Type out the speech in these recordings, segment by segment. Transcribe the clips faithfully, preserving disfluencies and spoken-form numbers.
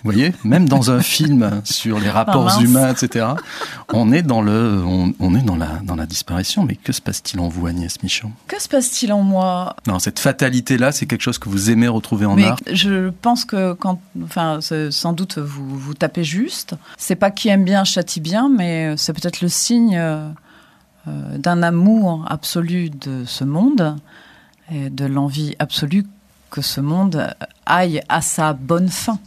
voyez, même dans un film sur les rapports oh, humains, et cetera, on est dans le, on, on est dans la, dans la disparition. Mais que se passe-t-il en vous, Agnès Michaud ? Que se passe-t-il en moi ? Non, cette fatalité-là, c'est quelque chose que vous aimez retrouver en Mais art. je pense que quand, enfin, sans doute vous vous tapez juste. C'est pas qui aime bien châtie bien, mais c'est peut-être le signe euh, d'un amour absolu de ce monde et de l'envie absolue que ce monde aille à sa bonne fin,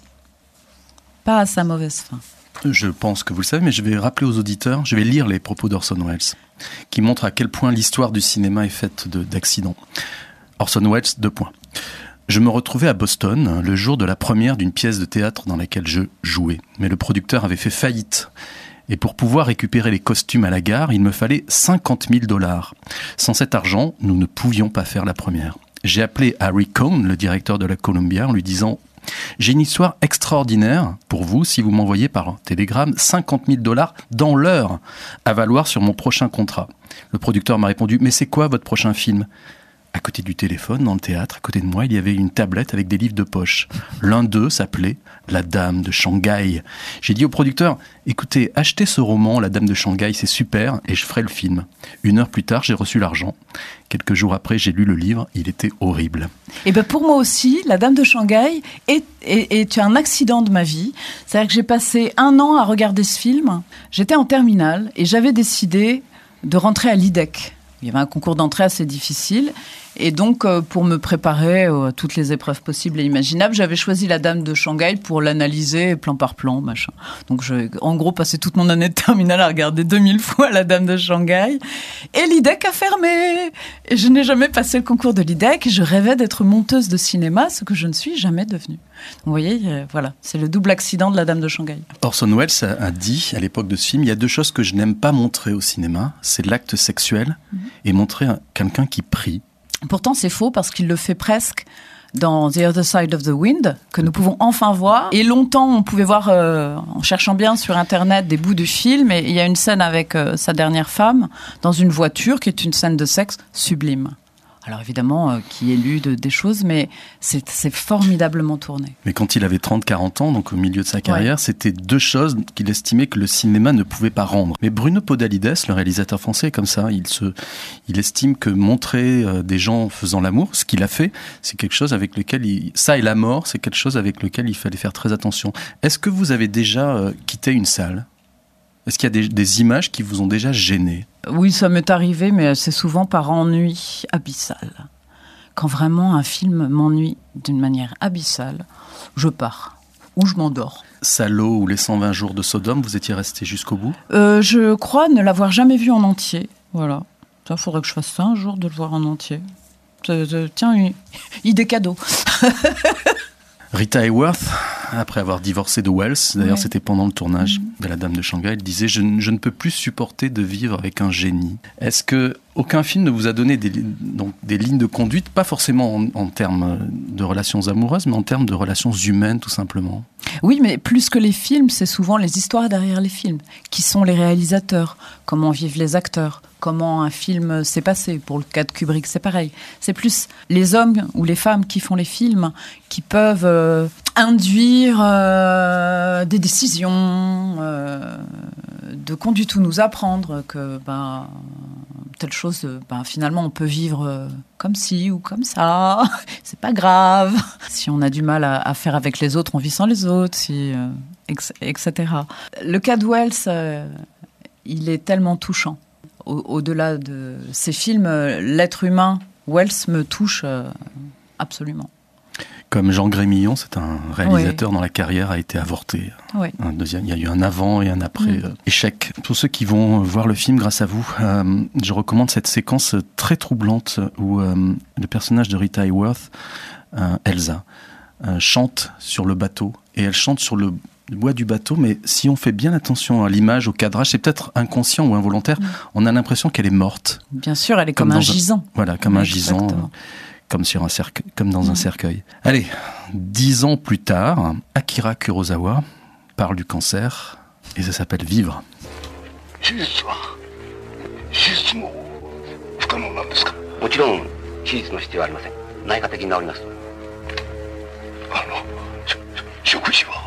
pas à sa mauvaise fin. Je pense que vous le savez, mais je vais rappeler aux auditeurs, je vais lire les propos d'Orson Welles, qui montrent à quel point l'histoire du cinéma est faite de, d'accidents. Orson Welles, deux points. Je me retrouvais à Boston le jour de la première d'une pièce de théâtre dans laquelle je jouais. Mais le producteur avait fait faillite. Et pour pouvoir récupérer les costumes à la gare, il me fallait cinquante mille dollars. Sans cet argent, nous ne pouvions pas faire la première. J'ai appelé Harry Cohn, le directeur de la Columbia, en lui disant « J'ai une histoire extraordinaire pour vous si vous m'envoyez par télégramme cinquante mille dollars dans l'heure à valoir sur mon prochain contrat. » Le producteur m'a répondu « Mais c'est quoi votre prochain film ?» À côté du téléphone, dans le théâtre, à côté de moi, il y avait une tablette avec des livres de poche. L'un d'eux s'appelait « La Dame de Shanghai ». J'ai dit au producteur « Écoutez, achetez ce roman, La Dame de Shanghai, c'est super, et je ferai le film. » Une heure plus tard, j'ai reçu l'argent. Quelques jours après, j'ai lu le livre, il était horrible. Et ben pour moi aussi, La Dame de Shanghai est, est, est un accident de ma vie. C'est-à-dire que j'ai passé un an à regarder ce film. J'étais en terminale et j'avais décidé de rentrer à l'I D E C. Il y avait un concours d'entrée assez difficile. Et donc, euh, pour me préparer euh, à toutes les épreuves possibles et imaginables, j'avais choisi La Dame de Shanghai pour l'analyser plan par plan, machin. Donc, j'ai en gros passé toute mon année de terminale à regarder deux mille fois La Dame de Shanghai. Et l'I D E C a fermé. Et je n'ai jamais passé le concours de l'I D E C. Je rêvais d'être monteuse de cinéma, ce que je ne suis jamais devenue. Donc, vous voyez, euh, voilà, c'est le double accident de La Dame de Shanghai. Orson Welles a, a dit, à l'époque de ce film, il y a deux choses que je n'aime pas montrer au cinéma. C'est l'acte sexuel mmh. et montrer un, quelqu'un qui prie. Pourtant, c'est faux parce qu'il le fait presque dans The Other Side of the Wind, que nous pouvons enfin voir. Et longtemps, on pouvait voir, euh, en cherchant bien sur Internet, des bouts du film. Et il y a une scène avec euh, sa dernière femme dans une voiture qui est une scène de sexe sublime. Alors évidemment, euh, qui est lu de, des choses, mais c'est, c'est formidablement tourné. Mais quand il avait trente à quarante ans, donc au milieu de sa carrière, ouais. c'était deux choses qu'il estimait que le cinéma ne pouvait pas rendre. Mais Bruno Podalides, le réalisateur français, est comme ça. Il, se, il estime que montrer euh, des gens faisant l'amour, ce qu'il a fait, c'est quelque chose avec lequel il... Ça et la mort, c'est quelque chose avec lequel il fallait faire très attention. Est-ce que vous avez déjà euh, quitté une salle ? Est-ce qu'il y a des, des images qui vous ont déjà gêné ? Oui, ça m'est arrivé, mais c'est souvent par ennui abyssal. Quand vraiment un film m'ennuie d'une manière abyssale, je pars ou je m'endors. Salo ou Les cent vingt jours de Sodome, vous étiez resté jusqu'au bout ? euh, Je crois ne l'avoir jamais vu en entier. Voilà. Il faudrait que je fasse ça un jour, de le voir en entier. Tiens, une idée cadeau. Rita Hayworth, après avoir divorcé de Welles, d'ailleurs ouais. c'était pendant le tournage mmh. de La Dame de Shanghai, elle disait je, « Je ne peux plus supporter de vivre avec un génie ». Est-ce qu'aucun film ne vous a donné des, donc, des lignes de conduite, pas forcément en, en termes de relations amoureuses, mais en termes de relations humaines tout simplement ? Oui, mais plus que les films, c'est souvent les histoires derrière les films. Qui sont les réalisateurs ? Comment vivent les acteurs ? Comment un film s'est passé ? Pour le cas de Kubrick, c'est pareil. C'est plus les hommes ou les femmes qui font les films qui peuvent euh, induire euh, des décisions, euh, de qu'on du tout nous apprendre que ben, telle chose, ben, finalement, on peut vivre comme ci ou comme ça. C'est pas grave. Si on a du mal à, à faire avec les autres, on vit sans les autres, si, euh, et cetera. Le cas de Welles, euh, il est tellement touchant. Au- au-delà de ces films, l'être humain, Welles me touche euh, absolument. Comme Jean Grémillon, c'est un réalisateur oui. dont la carrière a été avortée. Oui. Un deuxième, il y a eu un avant et un après mmh. euh, échec. Pour ceux qui vont voir le film grâce à vous, euh, je recommande cette séquence très troublante où euh, le personnage de Rita Hayworth, euh, Elsa, euh, chante sur le bateau. Et elle chante sur le bois du bateau, mais si on fait bien attention à l'image, au cadrage, c'est peut-être inconscient ou involontaire, mmh. on a l'impression qu'elle est morte. Bien sûr, elle est comme, comme un gisant. Un, voilà, comme oui, un gisant. Euh, Comme, sur un cercueil, comme dans mmh. un cercueil. Allez, dix ans plus tard, Akira Kurosawa parle du cancer et ça s'appelle Vivre.